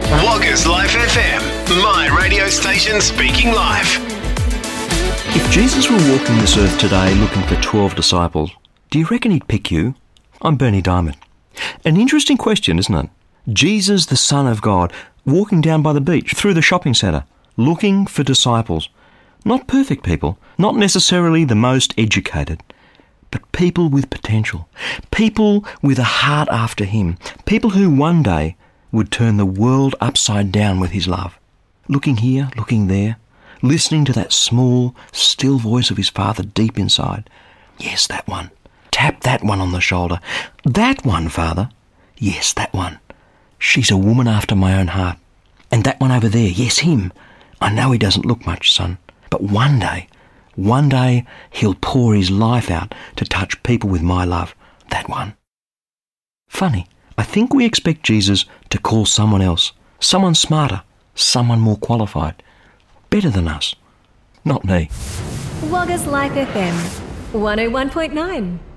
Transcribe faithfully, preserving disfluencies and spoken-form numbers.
Woggers Life F M, my radio station speaking life. If Jesus were walking this earth today looking for twelve disciples, do you reckon he'd pick you? I'm Bernie Diamond. An interesting question, isn't it? Jesus, the Son of God, walking down by the beach, through the shopping centre, looking for disciples. Not perfect people, not necessarily the most educated, but people with potential, people with a heart after him, people who one day would turn the world upside down with his love. Looking here, looking there, listening to that small, still voice of his Father deep inside. Yes, that one. Tap that one on the shoulder. That one, Father. Yes, that one. She's a woman after my own heart. And that one over there, yes, him. I know he doesn't look much, son, but one day, one day he'll pour his life out to touch people with my love. That one. Funny, I think we expect Jesus to call someone else, someone smarter, someone more qualified, better than us. Not me. Woggers Life F M, one oh one point nine.